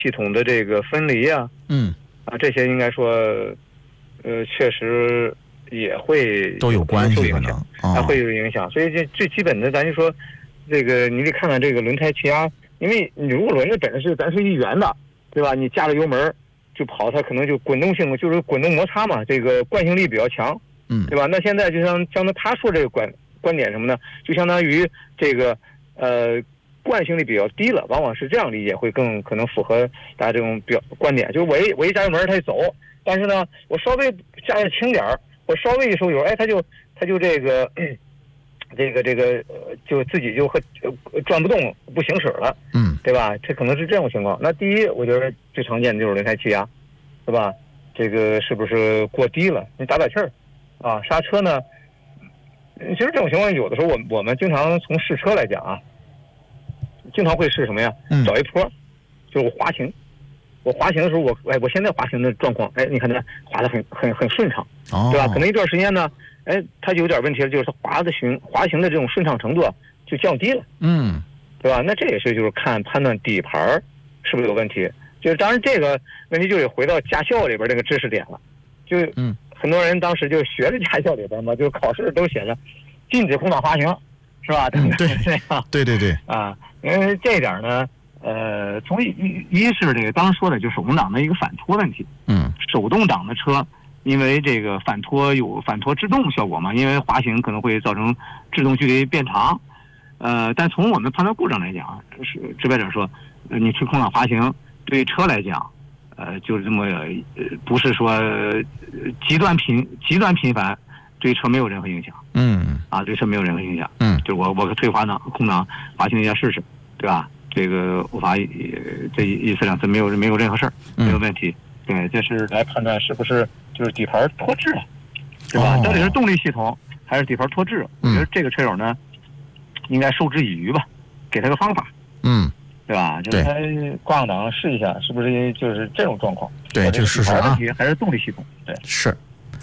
系统的这个分离啊，这些应该说，确实也会都有关系， 受影响，会有影响。所以这最基本的，咱就说，这个你得看看这个轮胎气压，因为你如果轮子本身咱是一圆的，对吧？你加了油门就跑，它可能就滚动性就是滚动摩擦嘛，这个惯性力比较强，对吧？那现在就像他说这个观点什么呢？就相当于这个惯性力比较低了，往往是这样理解会更可能符合大家这种观点。就是我一加油门它就走，但是呢，我稍微加的轻点我稍微一收油，它就这个就自己就转不动不行驶了，对吧？这可能是这种情况。那第一，我觉得最常见的就是轮胎气压，对吧？这个是不是过低了？你打气儿啊，刹车呢？其实这种情况有的时候我们经常从试车来讲啊，经常会试什么呀？找一坡，就是我滑行的时候，我现在滑行的状况，你看它滑得很顺畅，对吧？可能一段时间呢，它就有点问题了，就是它滑行的这种顺畅程度就降低了，对吧？那这也是就是判断底盘是不是有问题。就是当然这个问题就得回到驾校里边这个知识点了，就很多人当时就学着驾校里边嘛，就是考试都写着禁止空挡滑行，是吧？ 对啊，因为这一点呢，从一是这个刚说的，就手动挡的一个反拖问题。手动挡的车，因为这个反拖有反拖制动效果嘛，因为滑行可能会造成制动距离变长。但从我们判断故障来讲，是直白点说，你去空挡滑行对车来讲，就是这么不是说极端频繁，对车没有任何影响。对车没有任何影响。就是我退空挡滑行一下试试，对吧？这个无法这一次两次没有任何事儿，没有问题。对，这是来判断是不是就是底盘脱质了，对吧？到底是动力系统还是底盘脱质？我觉得这个车友呢，应该授之以渔吧，给他个方法。对吧？就是他挂上档试一下，是不是就是这种状况？ 对，就试试啊。 问题还是动力系统？对， 是。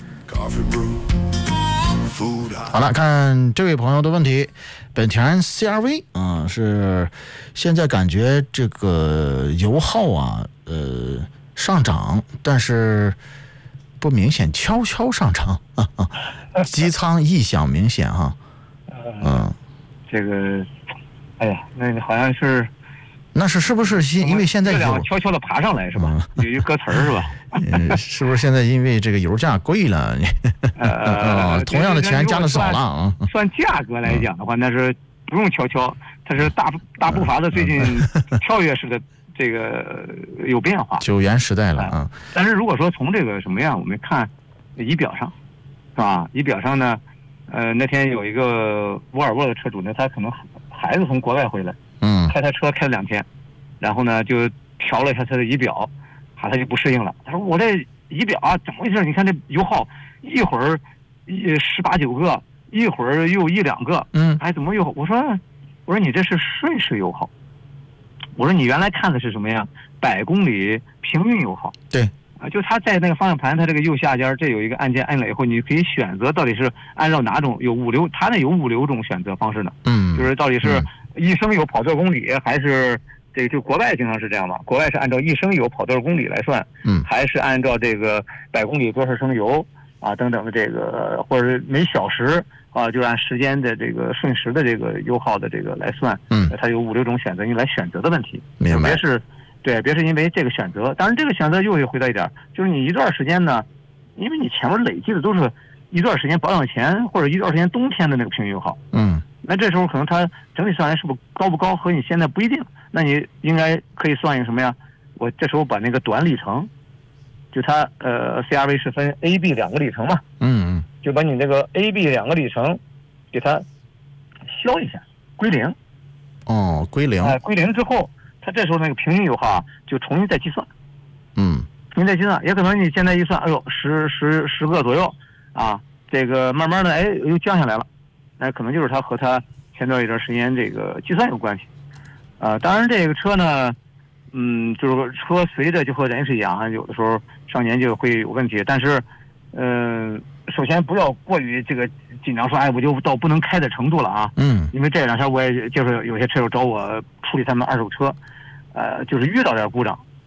好了，看这位朋友的问题，本田 CR-V 是现在感觉这个油耗上涨，但是不明显，悄悄上涨，机舱异响明显哈。 这个，那好像是。 那是不是因为现在有悄悄的爬上来是吧？有一歌词是吧？ 是不是现在因为这个油价贵了？同样的钱加的少了啊。 算价格来讲的话，那是不用悄悄，它是大步伐的最近跳跃式的这个有变化。 9元时代了啊。 但是如果说从这个什么样，我们看仪表上，是吧？仪表上呢，那天有一个沃尔沃的车主呢，他可能孩子从国外回来。开他车开了2天，然后呢就调了一下他的仪表，他就不适应了。他说：“我这仪表怎么回事？你看这油耗，一会儿18、19个，一会儿又1、2个，怎么又？”我说你这是瞬时油耗。我说你原来看的是什么呀？100公里平均油耗。 对。 就他在那个方向盘，它这个右下角这有一个按键，按了以后，你可以选择到底是按照哪种，有5、6，它那有5、6种选择方式呢。就是到底是1升油跑多少公里，还是就国外经常是这样嘛？国外是按照1升油跑多少公里来算，还是按照这个100公里多少升油等等的这个，或者每小时就按时间的这个瞬时的这个油耗的这个来算。它有5、6种选择，你来选择的问题。 明白。 别是因为这个选择，当然这个选择又会回到一点，就是你一段时间呢，因为你前面累积的都是一段时间保养前或者一段时间冬天的那个平均油耗，那这时候可能它整体算来是不是高不高和你现在不一定，那你应该可以算一个什么呀？我这时候把那个短里程，就它CR-V 是分 A、B 2个里程嘛，就把你那个 A、B 2个里程给它消一下，归零。 归零。 归零之后。它这时候那个平均油耗就重新再计算，重新再计算，也可能你现在一算，10个左右这个慢慢的又降下来了，可能就是它和它前段一段时间这个计算有关系，当然这个车呢，就是车随着就和人是一样，有的时候上年就会有问题，但是首先不要过于这个紧张，说我就到不能开的程度了啊，因为这2天我也接触有些车友找我处理他们2手车。就是遇到点故障，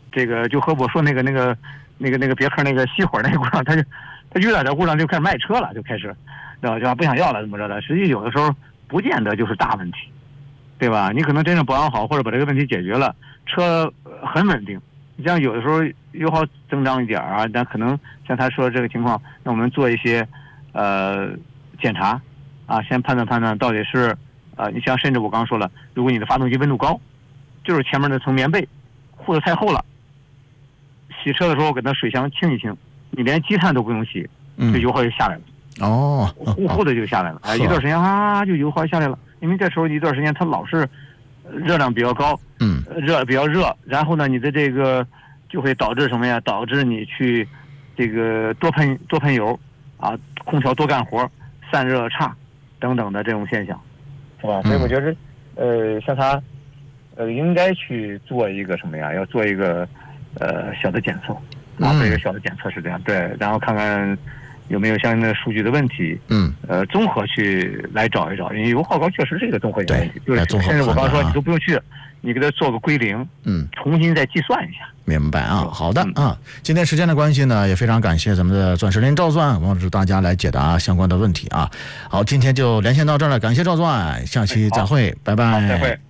这个就和我说那个别克那个熄火那故障，他遇到点故障就开始卖车了，就开始，就不想要了怎么着的。实际有的时候不见得就是大问题，对吧？你可能真正保养好，或者把这个问题解决了，车很稳定。你像有的时候油耗增长一点啊，但可能像他说的这个情况，那我们做一些检查啊，先判断到底是你像甚至我刚刚说了，如果你的发动机温度高，就是前面那层棉被护得太厚了，洗车的时候给它水箱清一清，你连积碳都不用洗，这油耗就下来了。呼的就下来了。一段时间就油耗下来了，因为这时候一段时间它老是热量比较高，比较热，然后呢，你的这个就会导致什么呀？导致你去这个多喷油啊，空调多干活，散热差等等的这种现象，是吧？所以我觉得像他应该去做一个什么呀？要做一个小的检测啊，做一个小的检测是这样，对，然后看看有没有相应的数据的问题，综合去来找一找，因为油耗高确实是一个综合性问题，就是甚至我刚说你都不用去，你给它做个归零，重新再计算一下。 明白啊，好的啊，今天时间的关系呢，也非常感谢咱们的钻石林赵钻，帮助大家来解答相关的问题啊。好，今天就连线到这儿了，感谢赵钻，下期再会，拜拜， 再会，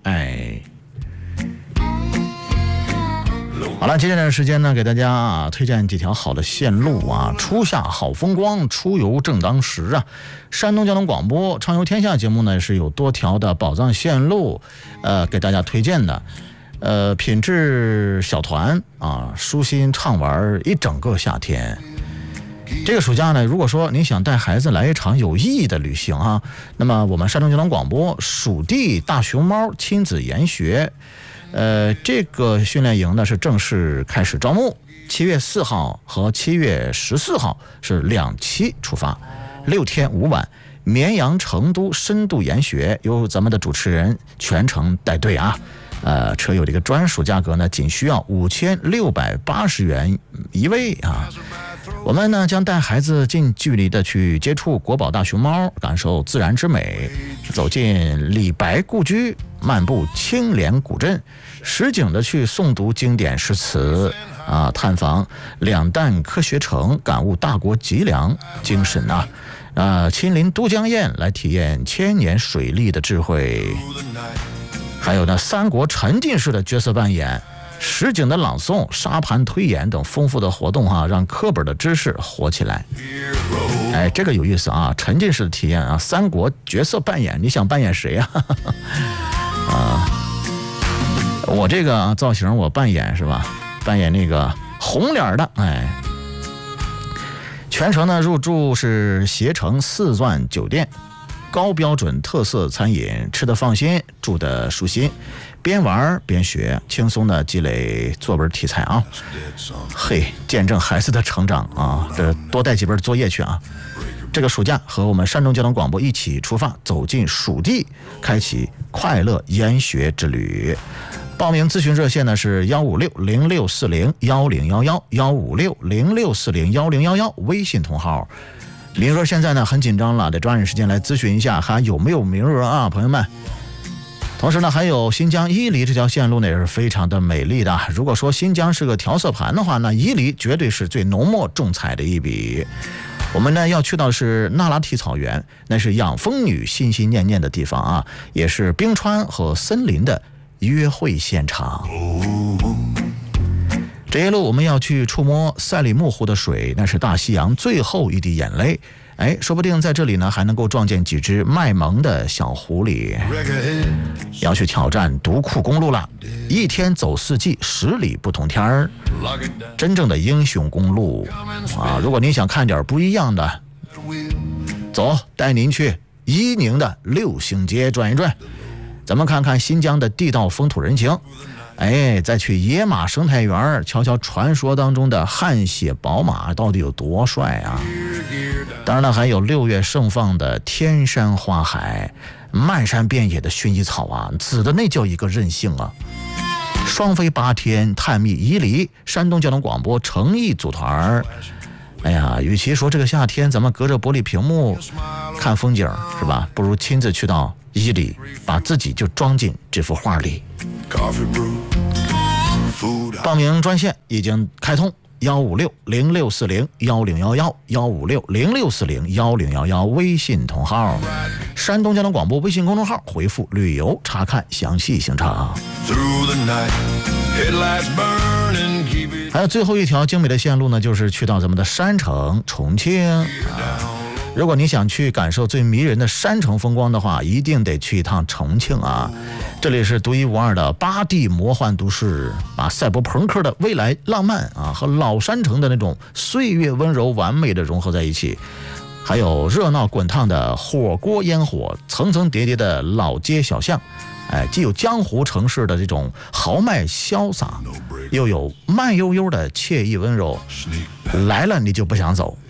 好了，接下来的时间呢，给大家推荐几条好的线路啊。初夏好风光，出游正当时啊。山东交通广播畅游天下节目呢是有多条的宝藏线路，给大家推荐的。品质小团啊，舒心畅玩一整个夏天。这个暑假呢，如果说您想带孩子来一场有意义的旅行啊，那么我们山东交通广播属地大熊猫亲子研学。这个训练营呢是正式开始招募，7月4号和7月14号是2期出发，6天5晚，绵阳成都深度研学，由咱们的主持人全程带队啊。车友这个专属价格呢，仅需要5680元一位啊。我们呢将带孩子近距离的去接触国宝大熊猫，感受自然之美，走进李白故居，漫步青莲古镇，实景的去诵读经典诗词啊，探访两弹科学城，感悟大国脊梁精神啊，亲临都江堰来体验千年水利的智慧，还有呢三国沉浸式的角色扮演，实景的朗诵、沙盘推演等丰富的活动让课本的知识活起来。这个有意思啊，沉浸式的体验啊，三国角色扮演，你想扮演谁啊？我这个造型我扮演是吧？扮演那个红脸的，全程呢入住是携程4钻酒店，高标准特色餐饮，吃得放心，住得舒心，边玩边学，轻松的积累作文题材啊！见证孩子的成长啊！这多带几本作业去啊！这个暑假和我们山东交通广播一起出发，走进蜀地，开启快乐研学之旅。报名咨询热线呢是156-0640-1011，156-0640-1011，微信同号。名额现在呢很紧张了，得抓紧时间来咨询一下还有没有名额啊，朋友们。同时呢，还有新疆伊犁这条线路呢也是非常的美丽的。如果说新疆是个调色盘的话，那伊犁绝对是最浓墨重彩的一笔。我们呢要去到的是那拉提草原，那是养蜂女心心念念的地方啊，也是冰川和森林的约会现场。这一路我们要去触摸赛里木湖的水，那是大西洋最后一滴眼泪。说不定在这里呢还能够撞见几只卖萌的小狐狸。要去挑战独库公路了，一天走4季，10里不同天儿，真正的英雄公路啊！如果您想看点不一样的，走，带您去伊宁的6星街转一转，咱们看看新疆的地道风土人情。再去野马生态园瞧瞧传说当中的汗血宝马到底有多帅啊！当然了，还有6月盛放的天山花海，漫山遍野的薰衣草啊，紫的那叫一个任性啊！双飞8天探秘伊犁，山东交通广播诚意组团。与其说这个夏天咱们隔着玻璃屏幕看风景是吧，不如亲自去到伊犁，把自己就装进这幅画里。 报名专线已经开通，156-0640-1011，156-0640-1011，微信同号，山东交通广播微信公众号，回复旅游查看详细行程。还有最后一条精美的线路呢，就是去到咱们的山城重庆如果你想去感受最迷人的山城风光的话，一定得去一趟重庆啊！这里是独一无二的8D魔幻都市，把赛博朋克的未来浪漫和老山城的那种岁月温柔完美的融合在一起，还有热闹滚烫的火锅烟火，层层叠叠的老街小巷，既有江湖城市的这种豪迈潇洒，又有慢悠悠的惬意温柔，来了你就不想走。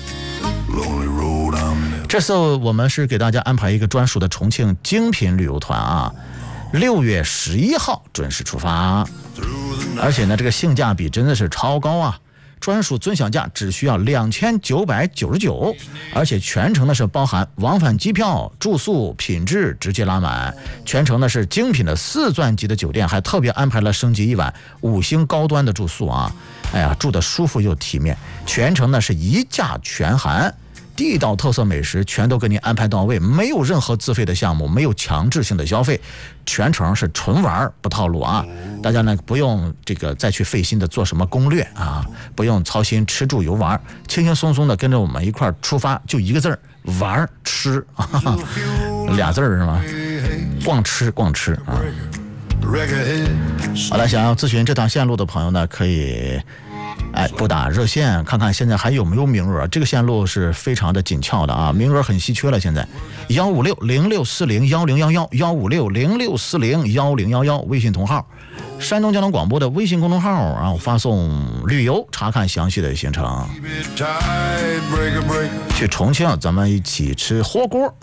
这次我们是给大家安排一个专属的重庆精品旅游团6月11号准时出发，而且呢这个性价比真的是超高专属尊享价只需要2999，而且全程呢是包含往返机票、住宿、品质直接拉满，全程呢是精品的4钻级的酒店，还特别安排了升级1晚5星高端的住宿住得舒服又体面，全程呢是一价全含，地道特色美食全都给你安排到位，没有任何自费的项目，没有强制性的消费，全程是纯玩不套路大家呢不用再去费心的做什么攻略不用操心吃住游玩，轻轻松松的跟着我们一块出发，就一个字儿，玩吃俩字儿是吗？逛吃好了，想要咨询这趟线路的朋友呢，可以拨打热线看看现在还有没有名额，这个线路是非常的紧俏的名额很稀缺了，现在156-0640-1011，156-0640-1011，微信同号，山东交通广播的微信公众号，然后发送旅游查看详细的行程。去重庆咱们一起吃火锅。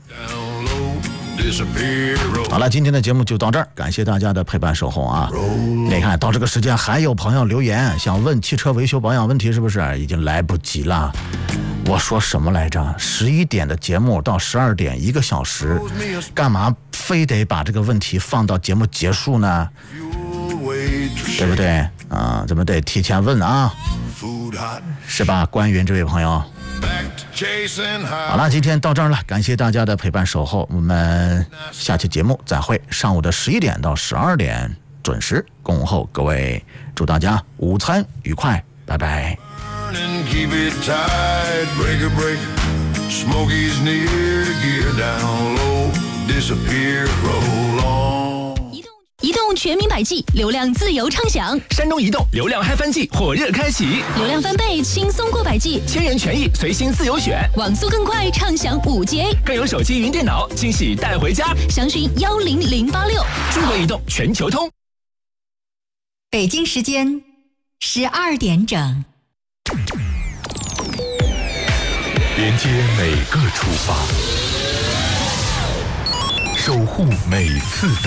好了，今天的节目就到这儿，感谢大家的陪伴守候你看到这个时间还有朋友留言想问汽车维修保养问题，是不是已经来不及了？我说什么来着？11点的节目到12点1个小时，干嘛非得把这个问题放到节目结束呢？对不对咱们得提前问是吧，关云这位朋友？好了，今天到这儿了，感谢大家的陪伴守候，我们下期节目再会，上午的11点到12点准时恭候各位，祝大家午餐愉快，拜拜。 移动全民百 G， 流量自由畅享。 山东移动流量嗨翻季火热开启， 流量翻倍，轻松过百 G， 千元权益随心自由选， 网速更快，畅享5G， 更有手机云电脑惊喜带回家。 详询10086。 中国移动全球通。 北京时间12点整， 连接每个出发，守护每次到